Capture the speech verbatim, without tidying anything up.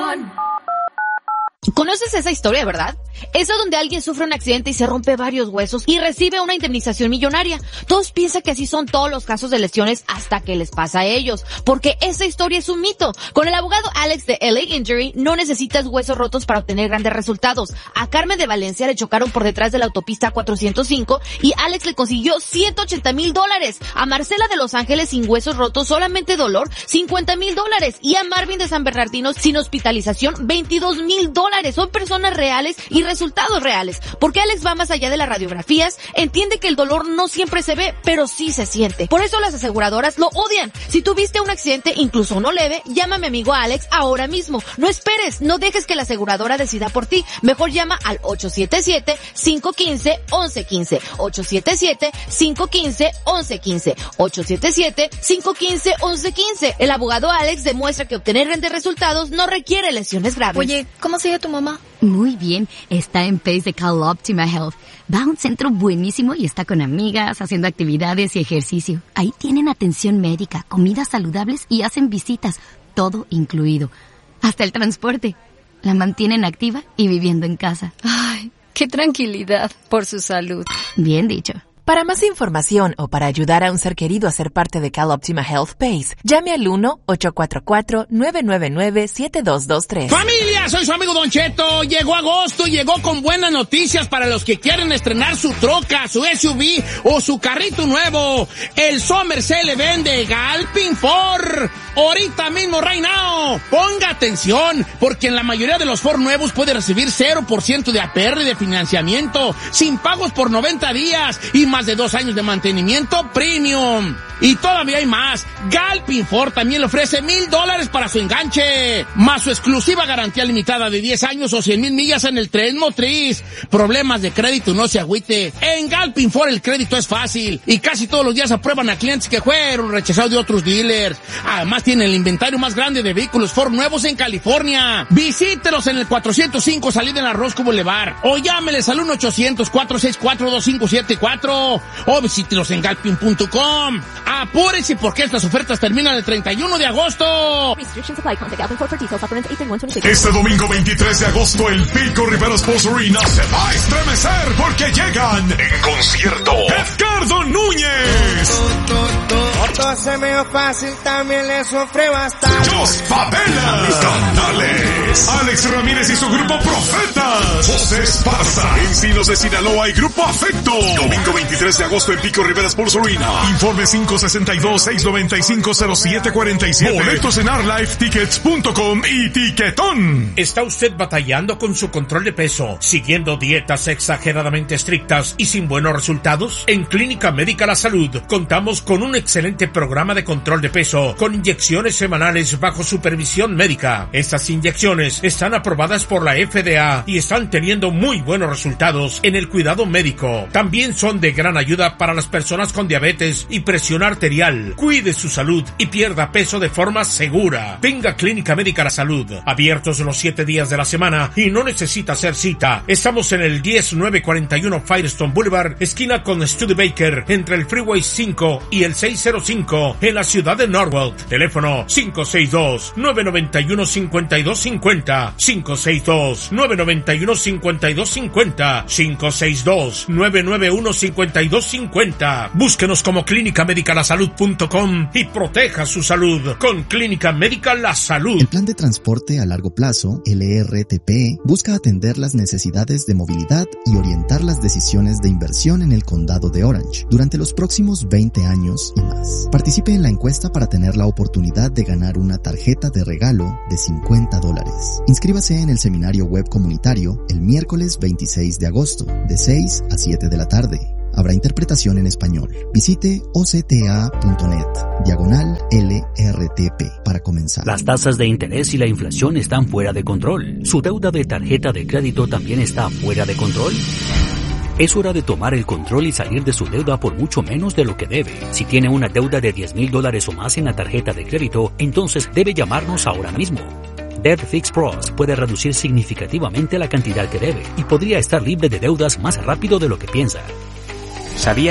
one. ¿Conoces esa historia, verdad? Esa donde alguien sufre un accidente y se rompe varios huesos y recibe una indemnización millonaria. Todos piensan que así son todos los casos de lesiones hasta que les pasa a ellos, porque esa historia es un mito. Con el abogado Alex de L A Injury no necesitas huesos rotos para obtener grandes resultados. A Carmen de Valencia le chocaron por detrás de la autopista cuatrocientos cinco y Alex le consiguió ciento ochenta mil dólares. A Marcela de Los Ángeles sin huesos rotos, solamente dolor, cincuenta mil dólares. Y a Marvin de San Bernardino sin hospitalización, veintidós mil dólares. Son personas reales y resultados reales. Porque Alex va más allá de las radiografías, entiende que el dolor no siempre se ve, pero sí se siente. Por eso las aseguradoras lo odian. Si tuviste un accidente, incluso uno leve, llama a mi amigo Alex ahora mismo. No esperes, no dejes que la aseguradora decida por ti. Mejor llama al ocho siete siete, cinco uno cinco, once quince. ocho siete siete, cinco uno cinco, once quince. ocho siete siete, cinco uno cinco, once quince. El abogado Alex demuestra que obtener grandes resultados no requiere lesiones graves. Oye, ¿cómo sigue tu mamá? Muy bien, está en Pace de CalOptima Health. Va a un centro buenísimo y está con amigas, haciendo actividades y ejercicio. Ahí tienen atención médica, comidas saludables y hacen visitas, todo incluido. Hasta el transporte. La mantienen activa y viviendo en casa. Ay, qué tranquilidad por su salud. Bien dicho. Para más información o para ayudar a un ser querido a ser parte de CalOptima Health Pace, llame al uno ocho cuatro cuatro, nueve nueve nueve, siete dos dos tres. ¡Familia! Soy su amigo Don Cheto. Llegó agosto y llegó con buenas noticias para los que quieren estrenar su troca, su S U V o su carrito nuevo. El Summer Sale vende Galpin Ford. Ahorita mismo, right now. Ponga atención, porque en la mayoría de los Ford nuevos puede recibir cero por ciento de A P R de financiamiento, sin pagos por noventa días y más de dos años de mantenimiento premium. Y todavía hay más. Galpin Ford también le ofrece mil dólares para su enganche, más su exclusiva garantía limitada de diez años o cien mil millas en el tren motriz. Problemas de crédito, no se agüite. En Galpin Ford el crédito es fácil y casi todos los días aprueban a clientes que fueron rechazados de otros dealers. Además tienen el inventario más grande de vehículos Ford nuevos en California. Visítelos en el cuatrocientos cinco salida en la Roscoe Boulevard o llámeles al uno ochocientos, cuatro seis cuatro, dos cinco siete cuatro o visítelos en galpin punto com. Apúrense porque estas ofertas terminan el treinta y uno de agosto. Este domingo veintitrés de agosto el Pico Rivera Sports Arena se va a estremecer porque llegan en concierto Edgardo Núñez, Otto se me dio fácil, también le sufre bastante. Jos Favela, Candales, Alex Ramírez y su grupo Profetas, José Esparza, Encinos de Sinaloa y Grupo Afecto. Domingo veintitrés de agosto en Pico Rivera Sports Arena. Informe cinco sesenta y dos, seis noventa y cinco, cero siete cuarenta y siete. Boletos en arlife tickets punto com y Tiquetón. ¿Está usted batallando con su control de peso, siguiendo dietas exageradamente estrictas y sin buenos resultados? En Clínica Médica La Salud contamos con un excelente programa de control de peso con inyecciones semanales bajo supervisión médica. Estas inyecciones están aprobadas por la F D A y están teniendo muy buenos resultados en el cuidado médico. También son de gran ayuda para las personas con diabetes y presión arterial. Cuide su salud y pierda peso de forma segura. Venga a Clínica Médica La Salud, abiertos los siete días de la semana y no necesita hacer cita. Estamos en el diez nueve cuarenta y uno Firestone Boulevard, esquina con Studebaker, entre el Freeway cinco y el seiscientos cinco en la ciudad de Norwalk. Teléfono cinco seis dos, nueve nueve uno, cinco dos cinco cero, cinco seis dos, nueve nueve uno, cinco dos cinco cero, cinco seis dos, nueve nueve uno, cinco dos cinco cero. Búsquenos como clínica médica la salud punto com y proteja su salud con Clínica Médica La Salud. El Plan de Transporte a Largo Plazo, L R T P, busca atender las necesidades de movilidad y orientar las decisiones de inversión en el condado de Orange durante los próximos veinte años y más. Participe en la encuesta para tener la oportunidad de ganar una tarjeta de regalo de cincuenta dólares. Inscríbase en el seminario web comunitario el miércoles veintiséis de agosto, de seis a siete de la tarde. Habrá interpretación en español. Visite octa.net, diagonal L R T P, para comenzar. Las tasas de interés y la inflación están fuera de control. ¿Su deuda de tarjeta de crédito también está fuera de control? Es hora de tomar el control y salir de su deuda por mucho menos de lo que debe. Si tiene una deuda de diez mil dólares o más en la tarjeta de crédito, entonces debe llamarnos ahora mismo. Debt Fix Pros puede reducir significativamente la cantidad que debe y podría estar libre de deudas más rápido de lo que piensa. ¿Sabía